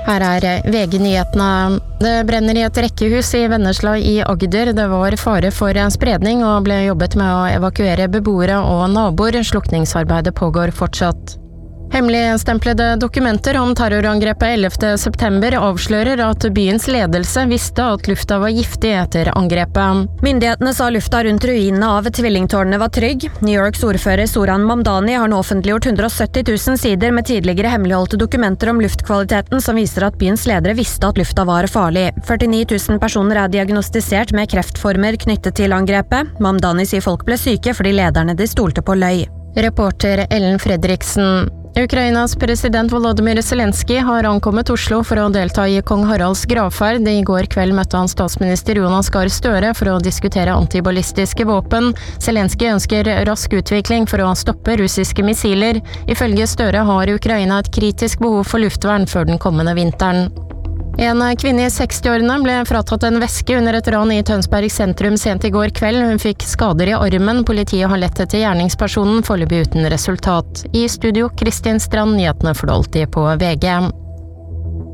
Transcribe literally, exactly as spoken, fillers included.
Her er V G-nyhetene. Det brenner i et rekkehus i Vennesla i Agder. Det var fare for spredning og ble jobbet med å evakuere beboere og naboer. Slukningsarbeidet pågår fortsatt. Hemmeligstemplede dokumenter om terrorangrepet ellevte september avslører at byens ledelse visste at lufta var giftig etter angrepet. Myndighetene sa lufta rundt ruinene av tvillingtårnene var trygg. New Yorks ordfører Zoran Mamdani har nå offentliggjort hundre og sytti tusen sider med tidligere hemmeligholdte dokumenter om luftkvaliteten som viser at byens ledere visste at lufta var farlig. førtini tusen personer er diagnostisert med kreftformer knyttet til angrepet. Mamdani sier folk ble syke fordi lederne de stolte på løy. Reporter Ellen Fredriksen. Ukrainas president Volodymyr Zelensky har ankommet Oslo for å delta i kong Haralds gravferd. I går kveld møtte han statsminister Jonas Gahr Støre for å diskutere antiballistiske våpen. Zelensky ønsker rask utvikling for å stoppe russiske missiler. Ifølge Støre har Ukraina et kritisk behov for luftvern før den kommende vinteren. En kvinne i sekstiårene ble fratatt en veske under et ran i Tønsberg sentrum sent i går kveld. Hun fikk skader i armen. Politiet har lett etter gjerningspersonen, foreløpig uten resultat. I studio Kristin Strand, nyhetene for alltid på V G.